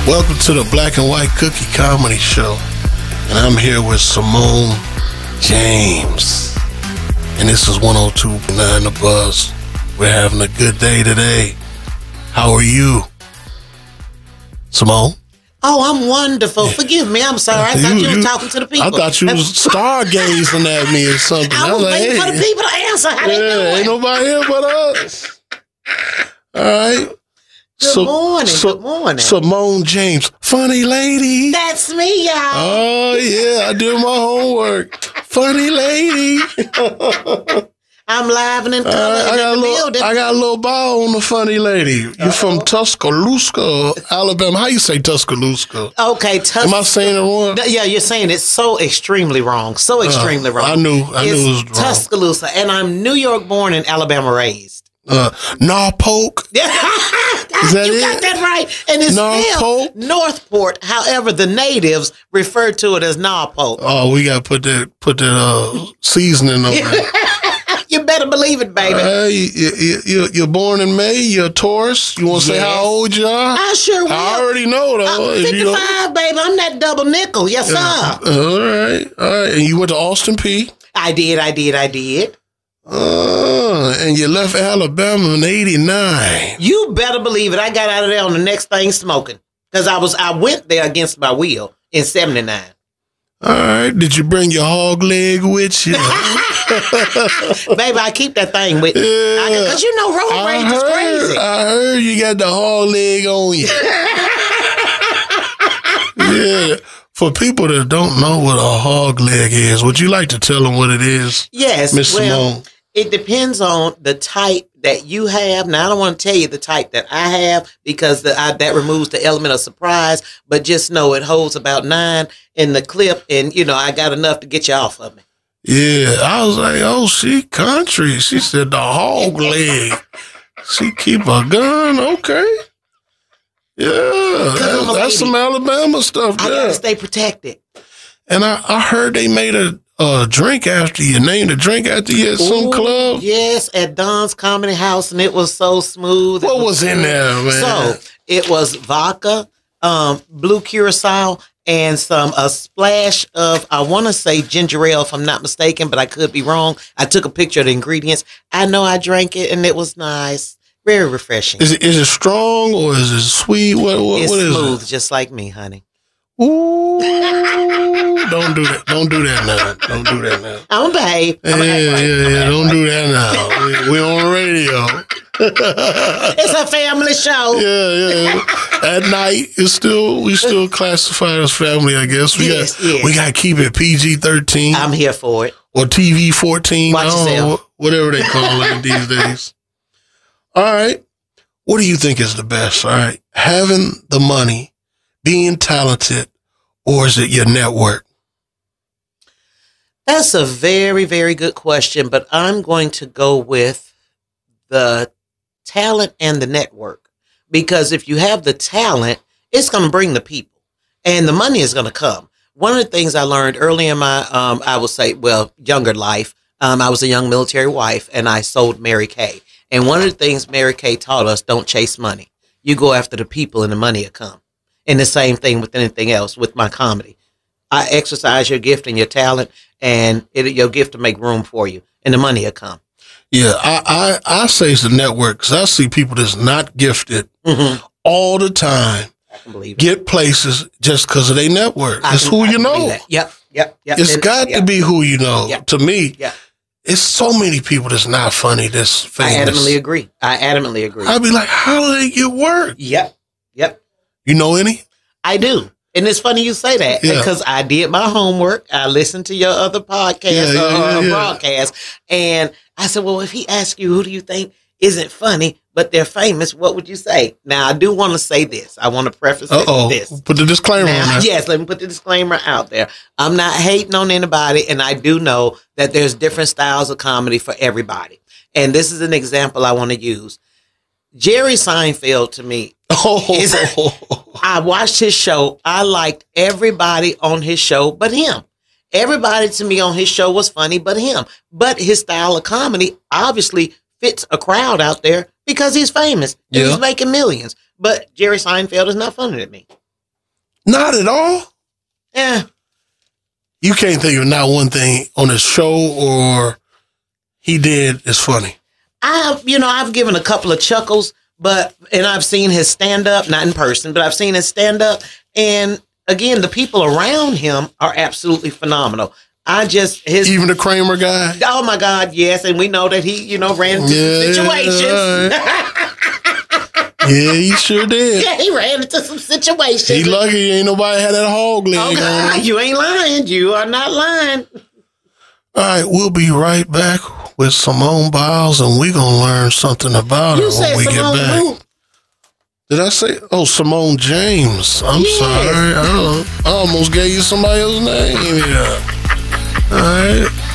Welcome to the Black and White Cookie Comedy Show. And I'm here with Simone James. And this is 102.9 The Buzz. We're having a good day today. How are you, Simone? Oh, I'm wonderful. Forgive me. I'm sorry. I thought you were talking to the people. I thought you was stargazing at me or something. I was waiting for the people to answer. How they doing? Ain't nobody here but us. All right. Good morning. Good morning. Simone James. Funny lady. That's me, y'all. Oh, yeah. I did my homework. Funny lady. I'm live and in color in the building. I got a little bio on the funny lady. You're from Tuscaloosa, Alabama. How you say Tuscaloosa? Okay, Am I saying it wrong? Yeah, you're saying it so extremely wrong. So extremely wrong. I knew it was wrong. Tuscaloosa, and I'm New York born and Alabama raised. Norfolk. Yeah. Is that you got that right. And it's still Northport. However, the natives refer to it as Norfolk. Oh, we got to put that seasoning on there. You better believe it, baby. You're born in May. You're a Taurus. You want to say how old you are? I sure will. I already know, though. I'm 55, baby. I'm that double nickel. Yes, sir. All right. And you went to Austin Peay? I did. And you left Alabama in 89. You better believe it. I got out of there on the next thing smoking. Because I went there against my will in 79. All right. Did you bring your hog leg with you? Baby, I keep that thing with me. Because you know road rage is crazy. I heard you got the hog leg on you. Yeah. For people that don't know what a hog leg is, would you like to tell them what it is? Yes. Miss Simone. It depends on the type that you have. Now, I don't want to tell you the type that I have because that removes the element of surprise. But just know it holds about 9 in the clip. And, I got enough to get you off of me. Yeah. I was like, oh, she country. She said the hog leg. She keep a gun. Okay. Yeah. That's some Alabama stuff there. I got to stay protected. And I heard they made a drink after you. Named a drink after you at some club? Yes, at Don's Comedy House, and it was so smooth. What was in there, man? So, it was vodka, blue curacao, and a splash of, I want to say ginger ale, if I'm not mistaken, but I could be wrong. I took a picture of the ingredients. I know I drank it, and it was nice. Very refreshing. Is it strong, or is it sweet? What is it? It's smooth, just like me, honey. Ooh, don't do that. Don't do that now. Don't do that now. I'm a babe. Yeah. Don't do that now. We're on the radio. It's a family show. Yeah. At night, we still classify as family, I guess. We got to keep it PG-13. I'm here for it. Or TV-14. Watch yourself. Whatever they call it these days. All right. What do you think is the best? All right. Having the money, being talented, or is it your network? That's a very, very good question, but I'm going to go with the talent and the network. Because if you have the talent, it's going to bring the people, and the money is going to come. One of the things I learned early in my, I will say, younger life, I was a young military wife, and I sold Mary Kay. And one of the things Mary Kay taught us, don't chase money. You go after the people, and the money will come. And the same thing with anything else with my comedy. I exercise your gift and your talent, and your gift to make room for you, and the money will come. Yeah, I say it's the network, because I see people that's not gifted all the time I can believe get places just because of their network. It's who you know. Yep. It's got to be who you know. Yep. To me, yeah. It's so many people that's not funny that's famous. I adamantly agree. I'd be like, how do they get work? Yep. You know any? I do. And it's funny you say that because I did my homework. I listened to your other podcast broadcast. And I said, well, if he asks you, who do you think isn't funny, but they're famous, what would you say? Now, I do want to say this. I want to preface it with this. Put the disclaimer on there. Yes, let me put the disclaimer out there. I'm not hating on anybody, and I do know that there's different styles of comedy for everybody. And this is an example I want to use. Jerry Seinfeld, to me, I watched his show. I liked everybody on his show but him. Everybody to me on his show was funny but him. But his style of comedy obviously fits a crowd out there because he's famous and he's making millions. But Jerry Seinfeld is not funny to me. Not at all. Yeah. You can't think of not one thing on his show or he did is funny. I've given a couple of chuckles, and I've seen his stand up, not in person, but I've seen his stand up. And again, the people around him are absolutely phenomenal. Even the Kramer guy. Oh my God, yes, and we know that he, ran into some situations. Yeah, he sure did. Yeah, he ran into some situations. He lucky ain't nobody had that hog leg on him. You ain't lying. You are not lying. All right, we'll be right back with Simone Biles, and we're gonna learn something about her when we get back. Who? Did I say? Oh, Simone James. I'm sorry. I almost gave you somebody else's name. Yeah. All right.